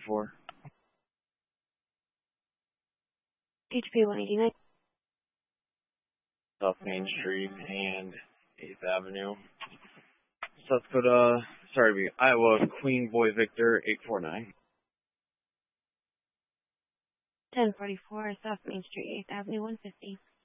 1044. HP 189. South Main Street and 8th Avenue. South Dakota, Iowa, Queen Boy Victor 849. 1044 South Main Street, 8th Avenue, 150.